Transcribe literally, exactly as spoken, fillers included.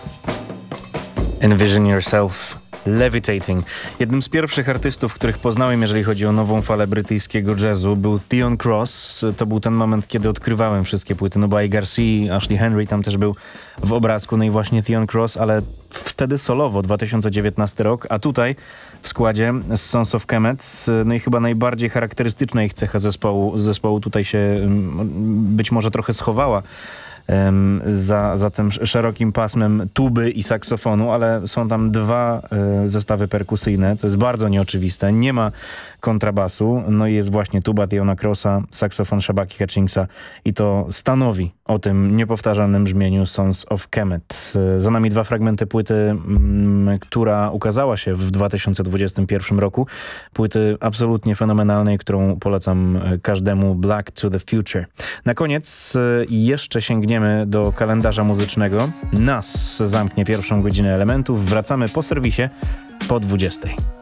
Envision Yourself Levitating. Jednym z pierwszych artystów, których poznałem, jeżeli chodzi o nową falę brytyjskiego jazzu, był Theon Cross. To był ten moment, kiedy odkrywałem wszystkie płyty Nubay Garcia, Ashley Henry tam też był w obrazku, no i właśnie Theon Cross, ale wtedy solowo, dwa tysiące dziewiętnasty rok, a tutaj w składzie z Sons of Kemet, no i chyba najbardziej charakterystyczna ich cecha zespołu, zespołu tutaj się być może trochę schowała Za, za tym szerokim pasmem tuby i saksofonu, ale są tam dwa y, zestawy perkusyjne, co jest bardzo nieoczywiste. Nie ma kontrabasu, no i jest właśnie tuba Theona Crossa, saksofon Shabaki Hutchinsa i to stanowi o tym niepowtarzalnym brzmieniu Sons of Kemet. Y, za nami dwa fragmenty płyty, mm, która ukazała się w dwa tysiące dwudziestym pierwszym roku. Płyty absolutnie fenomenalnej, którą polecam każdemu, Black to the Future. Na koniec y, jeszcze sięgniemy do kalendarza muzycznego. Nas zamknie pierwszą godzinę Elementów. Wracamy po serwisie po dwudziestej.